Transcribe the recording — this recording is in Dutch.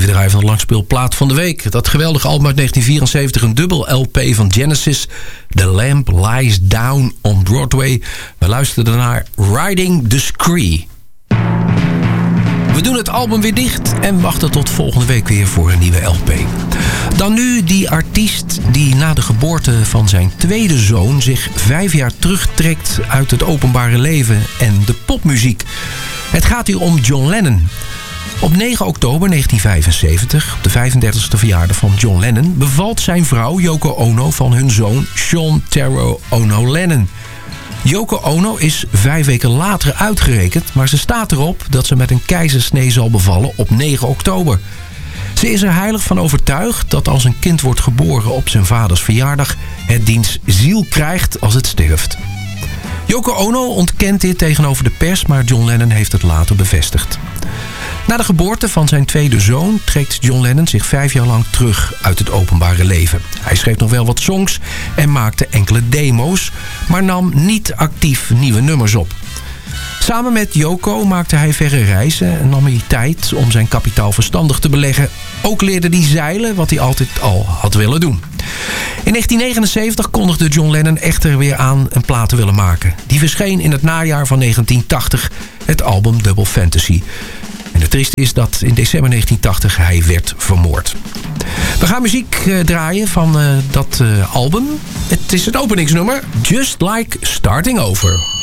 draaien van de langspeelplaat van de week. Dat geweldige album uit 1974, een dubbel LP van Genesis. The Lamp Lies Down on Broadway. We luisterden naar Riding the Scree. We doen het album weer dicht en wachten tot volgende week weer voor een nieuwe LP. Dan nu die artiest die na de geboorte van zijn tweede zoon zich 5 jaar terugtrekt uit het openbare leven en de popmuziek. Het gaat hier om John Lennon. Op 9 oktober 1975, op de 35e verjaardag van John Lennon, bevalt zijn vrouw Yoko Ono van hun zoon Sean Taro Ono Lennon. Yoko Ono is 5 weken later uitgerekend, maar ze staat erop dat ze met een keizersnee zal bevallen op 9 oktober. Ze is er heilig van overtuigd dat als een kind wordt geboren op zijn vaders verjaardag, het diens ziel krijgt als het sterft. Yoko Ono ontkent dit tegenover de pers, maar John Lennon heeft het later bevestigd. Na de geboorte van zijn tweede zoon trekt John Lennon zich 5 jaar lang terug uit het openbare leven. Hij schreef nog wel wat songs en maakte enkele demo's, maar nam niet actief nieuwe nummers op. Samen met Yoko maakte hij verre reizen en nam hij tijd om zijn kapitaal verstandig te beleggen. Ook leerde hij zeilen, wat hij altijd al had willen doen. In 1979 kondigde John Lennon echter weer aan een plaat te willen maken. Die verscheen in het najaar van 1980, het album Double Fantasy. En het trieste is dat in december 1980 hij werd vermoord. We gaan muziek draaien van dat album. Het is het openingsnummer, Just Like Starting Over.